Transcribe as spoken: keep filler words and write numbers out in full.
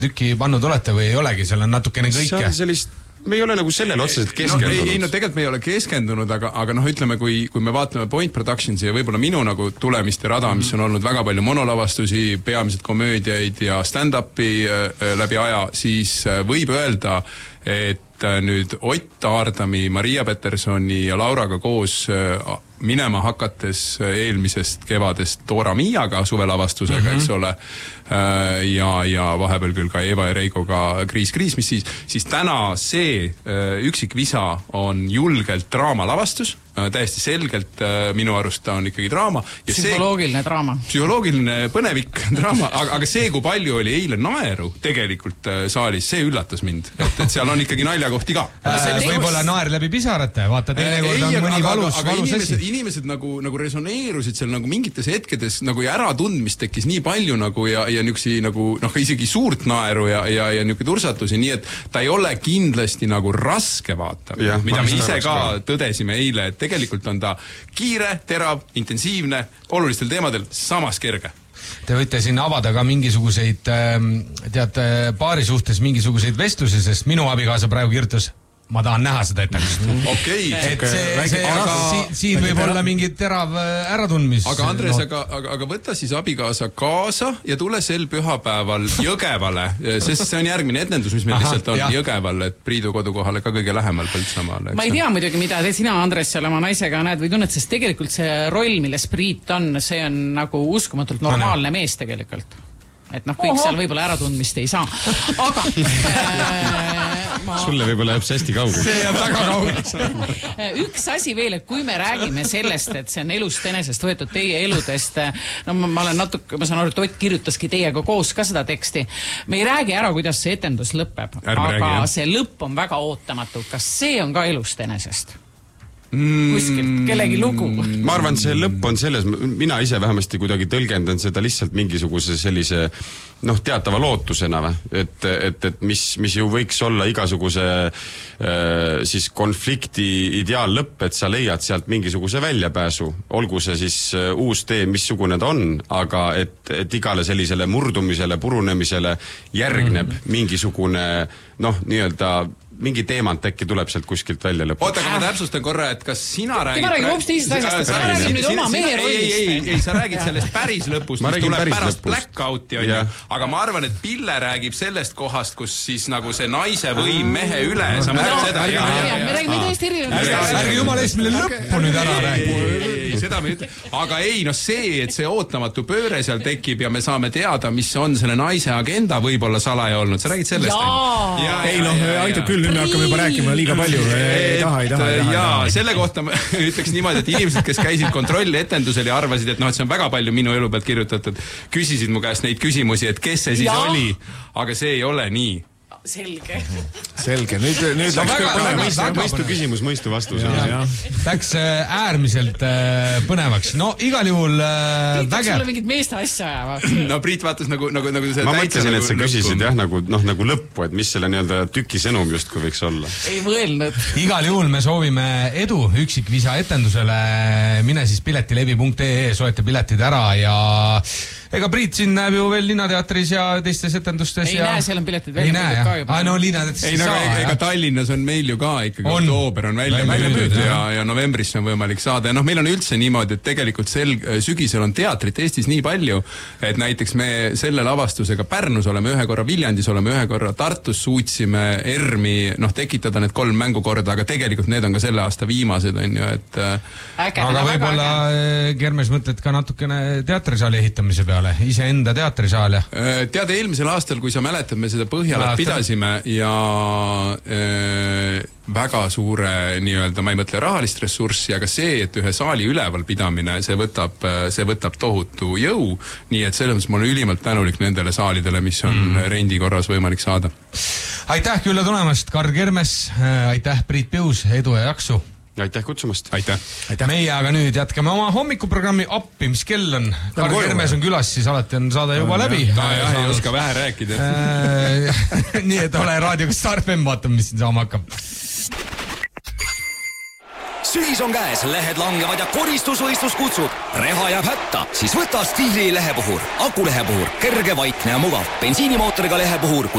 tükki pannud olete või ei olegi, seal on natukene kõike. Sellist, me ei ole nagu sellele otseselt keskendunud. No, ei, no tegelikult me ei ole keskendunud, aga, aga noh, ütleme, kui, kui me vaatame Point Productionsi ja võib-olla minu nagu tulemist ja rada, mis on olnud väga palju monolavastusi, peamiselt komöödiaid ja stand-upi äh, läbi aja, siis äh, võib öelda, et äh, nüüd Ott Aardami, Maria Petersoni ja Lauraga koos äh, minema hakates eelmisest kevadest Dora Miaga suvelavastusega, mm-hmm. eks ole, ja, ja vahepeal küll ka Eva ja Reigoga Kriis Kriis, mis siis, siis täna see üksikvisa on julgelt draamalavastus, täiesti selgelt minu arust ta on ikkagi draama. Ja psühholoogiline see, draama. Psühholoogiline põnevik draama, aga, aga see, kui palju oli eile naeru tegelikult saalis, see üllatas mind, et, et seal on ikkagi naljakohti ka. Äh, võib-olla naer läbi pisarate, vaata teinekord on mõni valus, aga valus inimesed, asi. Inimesed nagu, nagu resoneerusid seal nagu mingites hetkedes nagu ja äratundmist tekkis nii palju nagu ja, ja niuksi nagu, noh, isegi suurt naeru ja, ja, ja niuke tursatusi, nii et ta ei ole kindlasti nagu raske vaata, mida me ise ka tõdesime eile, et tegelikult on ta kiire, terav, intensiivne, olulistel teemadel samas kerge. Te võite siin avada ka mingisuguseid, teate, paari suhtes mingisuguseid vestlusi, sest minu abikaasa praegu kirjutas, ma tahan näha seda etendust. Okei. Et see, see, aga, siin, siin võib terav. Olla mingi terav äratundmis. Aga Andres, no. aga, aga, aga võta siis abikaasa kaasa ja tule sel pühapäeval Jõgevale, sest see on järgmine etendus, mis meil Aha, lihtsalt on jah. Jõgeval, et Priidu kodukohale ka kõige lähemal Põltsamaale. Ma ei tea muidugi, mida te sina, Andres, seal oma naisega näed või tunned, sest tegelikult see roll, milles Priit on, see on nagu uskumatult normaalne no, mees tegelikult. Et noh, kõik Oho. Seal võib-olla äratundmist ei saa. Aga äh, ma... sulle võib-olla jääb see hästi kaugel. See jääb väga kaugel. Üks asi veel, et kui me räägime sellest, et see on elust enesest võetud teie eludest, no ma, ma olen natuke, ma saan aru, et Ott kirjutaski teiega koos ka seda teksti. Me ei räägi ära, kuidas see etendus lõpeb, Ärme aga räägi, see lõpp on väga ootamatu. Kas see on ka elust enesest? Kuskilt, kellegi lugu. Ma arvan, see lõpp on selles, mina ise vähemasti kuidagi tõlgendan seda lihtsalt mingisuguse sellise noh, teatava lootusena, et, et, et mis, mis ju võiks olla igasuguse äh, siis konflikti ideaallõpp, et sa leiad sealt mingisuguse väljapääsu, olgu see siis äh, uus tee, missugune ta on, aga et, et igale sellisele murdumisele, purunemisele järgneb mm-hmm. mingisugune noh, nii-öelda mingi teemant äkki tuleb sealt kuskilt välja lõpuks. Oota, aga ma täpsustan korra, et kas sina räägid... Ma räägin hoopis teisest asjast, sa räägid nüüd oma mehe rollist. Ei, ei, ei, sa räägid sellest päris lõpust, mis tuleb päris pärast blackouti, on ju. Aga ma arvan, et Pille räägib sellest kohast, kus siis nagu see naise võim mehe üle, sa mõtled seda? Me räägime täiesti erinevad. Ärge jumal eest, mille lõppu nüüd ära räägib. Seda me ütle. Aga ei, no see, et see ootamatu pööre seal tekib ja me saame teada, mis on selle naise agenda võib-olla salaja olnud. Sa räägid sellest? Ei, noh, aitab küll. Me hakkame juba rääkima liiga palju. Ei taha, ei taha. Ja ei taha. Selle kohta ma ütleks niimoodi, et inimesed, kes käisid kontrolli etendusel ja arvasid, et noh, et see on väga palju minu elu pealt kirjutatud, küsisid mu käest neid küsimusi, et kes see siis ja. Oli, aga see ei ole nii. Selge. Selge. Nüüd, nüüd läks mõistu, mõistu küsimus, mõistu vastus. Läks äärmiselt põnevaks. No igal juhul Priit vägev. Sulle mingit meeste asja ajava. No Priit vaatas nagu, nagu, nagu see ma mõtlesin, nagu, et sa küsisid jah, nagu, noh, nagu lõppu, et mis selle nii-öelda tüki sõnum just kui võiks olla. Ei mõelnud. Igal juhul me soovime edu üksikvisa etendusele. Mine siis piletilevi punkt ee, soeta piletid ära ja ega Priit siin näeb ju veel Linnateatris ja teistes etendustes. Ei ja... näe, seal on piletid välja. Ah, no Linnateatris ei saa. Ei, ega Tallinnas on meil ju ka ikkagi on. Oktoober on välja müüdud ja, ja novembrisse on võimalik saada. Ja noh, meil on üldse niimoodi, et tegelikult sel sügisel on teatrit Eestis nii palju, et näiteks me selle lavastusega Pärnus oleme ühe korra, Viljandis oleme ühe korra, Tartus suutsime ERMi noh, tekitada need kolm mängukorda, aga tegelikult need on ka selle aasta viimased, on ju, et äge, aga võib-olla Kermes mõtled ka natukene teatrisaali ehitamise peale, ise enda teatrisaal ja tead, eelmisel aastal, kui sa mäletad, me seda Põhjalat pidasime ja äh, väga suure nii-öelda, ma ei mõtle rahalist ressurssi, aga see, et ühe saali üleval pidamine, see võtab, see võtab tohutu jõu, nii et selles mõttes ma olen ülimalt tänulik nendele saalidele, mis on mm. rendi korras võimalik saada. Aitäh külla tulemast, Karl Kermes, aitäh Priit Pius, edu ja jaksu. Aitäh kutsumast. Aitäh. Aitäh. Meie aga nüüd jätkame oma hommikuprogrammi appi, mis kell on. Karl Kermes on külas, siis alati on saada juba no, läbi. Ta jah, ei oska vähe rääkida. Nii, et ole raadioga Star F M, vaatame, mis siin saama hakkab. sügis on käes, lehed langevad ja koristusvõistlus kutsub. Reha jääb hätta, siis võta Stiili lehepuhur. Akulehepuhur, kerge, vaikne ja mugav. Bensiinimootoriga lehepuhur